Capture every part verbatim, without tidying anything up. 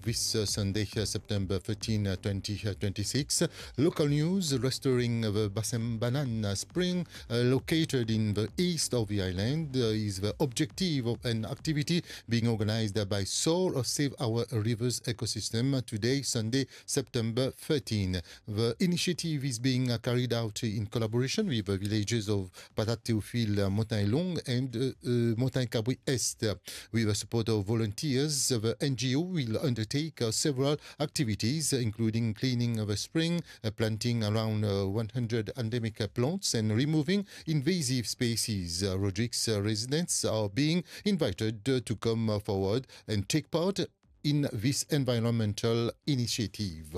of this uh, Sunday, uh, September thirteenth, uh, twenty twenty-six. Local news: restoring the Basembanan Spring, uh, located in the east of the island, uh, is the objective of an activity being organized by SOAR, Save Our Rivers Ecosystem, today, Sunday, September thirteenth. The initiative is being uh, carried out in collaboration with the villages of Patate Théophile, Montagne Longue, and uh, uh, Montagne Cabri Est. With the support of volunteers, the N G O will undertake uh, several activities, uh, including cleaning of a spring, uh, planting around uh, one hundred endemic uh, plants, and removing invasive species. Uh, Rodrigues uh, residents are being invited uh, to come uh, forward and take part in this environmental initiative.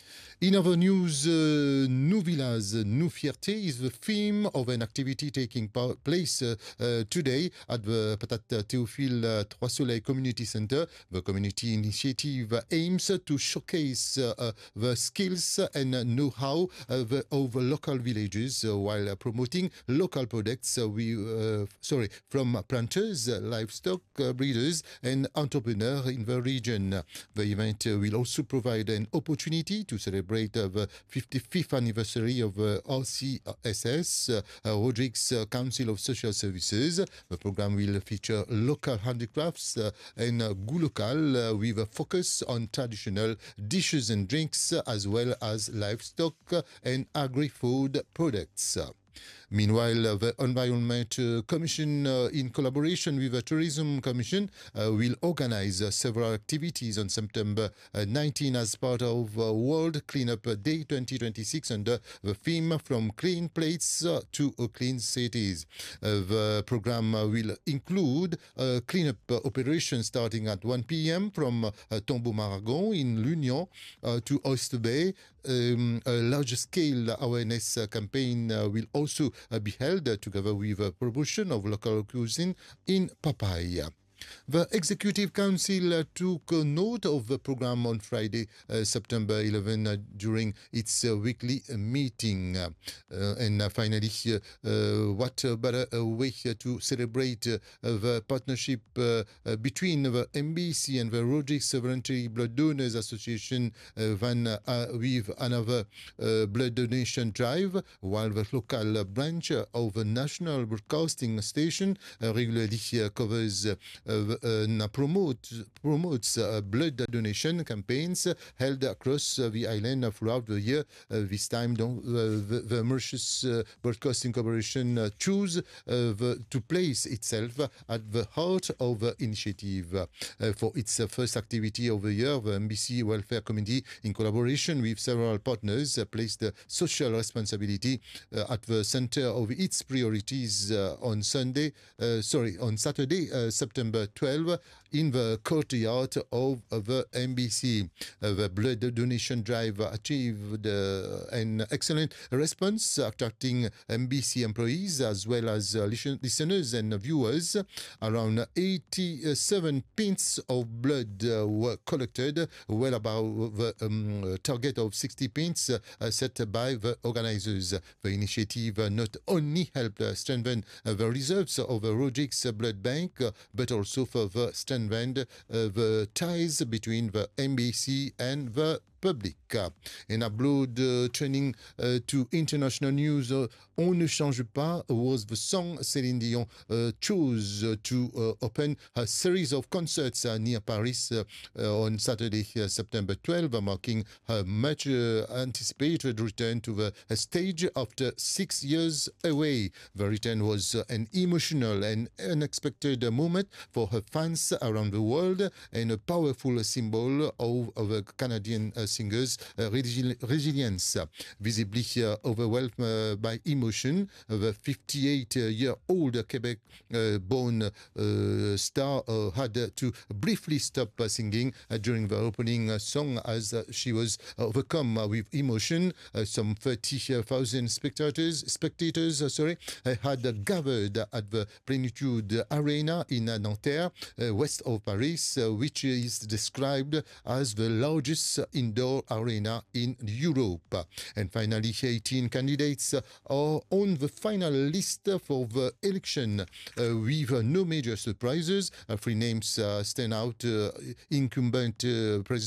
In other news, uh, Nous Villas, Nous Fierté is the theme of an activity taking place uh, uh, today at the Patate Théophile uh, Trois Soleils Community Center. The community initiative aims to showcase uh, uh, the skills and know-how uh, of local villages uh, while promoting local products uh, we, uh, sorry, from planters, uh, livestock uh, breeders, and entrepreneurs in the region. The event uh, will also provide an opportunity to celebrate of the fifty-fifth anniversary of uh, R C S S, uh, uh, Rodrigues uh, Council of Social Services. The program will feature local handicrafts uh, and uh, goût local uh, with a focus on traditional dishes and drinks, uh, as well as livestock uh, and agri-food products. Meanwhile, uh, the Environment uh, Commission, uh, in collaboration with the Tourism Commission, uh, will organize uh, several activities on September uh, nineteenth as part of uh, World Cleanup Day twenty twenty-six under the theme From Clean Plates uh, to uh, Clean Cities. Uh, the program uh, will include uh, cleanup uh, operations starting at one p m from uh, Tombeau Maragon in L'Union uh, to Oyster Bay. Um, a large-scale awareness uh, campaign uh, will also uh, be held uh, together with a promotion of local cuisine in Papaya. The Executive Council uh, took uh, note of the program on Friday, uh, September eleventh, uh, during its uh, weekly uh, meeting. Uh, uh, and uh, finally, uh, uh, what uh, better uh, way uh, to celebrate uh, the partnership uh, uh, between the M B C and the Rodrigues Voluntary Blood Donors Association uh, than uh, with another uh, blood donation drive, while the local uh, branch of the National Broadcasting Station uh, regularly uh, covers uh, Uh, uh, promote, promotes uh, blood donation campaigns held across uh, the island throughout the year. Uh, this time, don't, uh, the, the Mauritius uh, Broadcasting Corporation uh, choose uh, the, to place itself at the heart of the initiative. Uh, for its uh, first activity of the year, the M B C Welfare Committee, in collaboration with several partners, uh, placed the social responsibility uh, at the center of its priorities uh, on Sunday, uh, sorry, on Saturday, uh, September twelfth, in the courtyard of the M B C. Uh, the blood donation drive achieved uh, an excellent response, attracting M B C employees as well as uh, listeners and viewers. Around eighty-seven pints of blood uh, were collected, well above the um, target of sixty pints uh, set by the organizers. The initiative uh, not only helped uh, strengthen uh, the reserves of the Rodrigues Blood Bank, uh, but also also further strengthened uh, the ties between the M B C and the public. In upload uh, training uh, to international news, uh, On ne change pas was the song Céline Dion uh, chose uh, to uh, open a series of concerts uh, near Paris uh, uh, on Saturday, uh, September twelfth, uh, marking her much uh, anticipated return to the uh, stage after six years away. The return was uh, an emotional and unexpected uh, moment for her fans around the world, and a powerful symbol of, of a Canadian uh, singer's uh, resili resilience. Visibly uh, overwhelmed uh, by emotion, the fifty-eight-year-old Quebec-born uh, uh, star uh, had to briefly stop uh, singing uh, during the opening uh, song as uh, she was overcome uh, with emotion. Uh, some thirty thousand spectators, spectators uh, sorry, uh, had uh, gathered at the Plénitude Arena in uh, Nanterre, uh, west of Paris, uh, which is described as the largest indoor arena in Europe. And finally, eighteen candidates are on the final list for the election, uh, with uh, no major surprises. Uh, three names uh, stand out: uh, incumbent uh, President